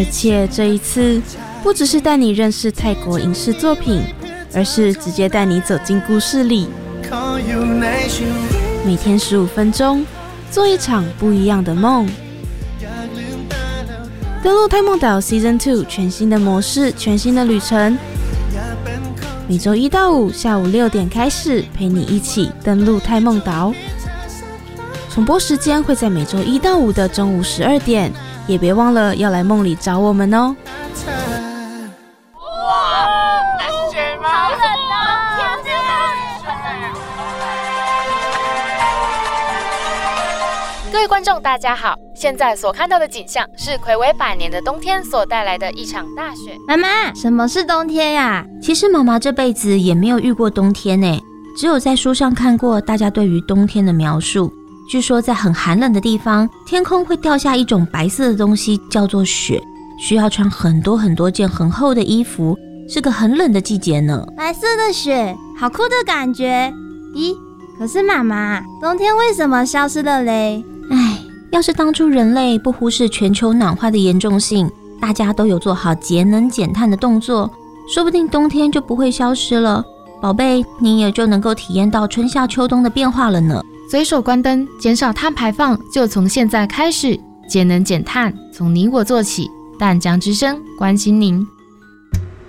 而且这一次不只是带你认识泰国影视作品，而是直接带你走进故事里。每天15分钟，做一场不一样的梦。登陆泰梦岛 Season 2， 全新的模式，全新的旅程。每周1到5下午6点开始，陪你一起登陆泰梦岛。重播时间会在每周1到5的中午12点，也别忘了要来梦里找我们哦。 各位观众大家好，现在所看到的景象是睽违100年的冬天所带来的一场大雪。 妈妈，什么是冬天呀？ 其实妈妈这辈子也没有遇过冬天耶，只有在书上看过大家对于冬天的描述。据说在很寒冷的地方，天空会掉下一种白色的东西，叫做雪，需要穿很多件很厚的衣服，是个很冷的季节呢。 白色的雪，好酷的感觉。咦，可是妈妈，冬天为什么消失了嘞？ 要是当初人类不忽视全球暖化的严重性，大家都有做好节能减碳的动作，说不定冬天就不会消失了。宝贝，你也就能够体验到春夏秋冬的变化了呢。 随手关灯，减少碳排放，就从现在开始。节能减碳，从你我做起。淡江之声关心您。